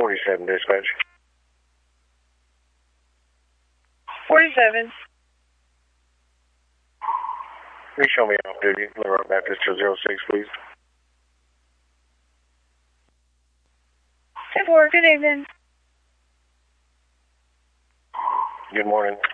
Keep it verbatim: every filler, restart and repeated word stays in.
forty-seven, dispatch. forty-seven. Please show me off duty. Little Rock Baptist to zero six, please. ten four, good evening. Good morning.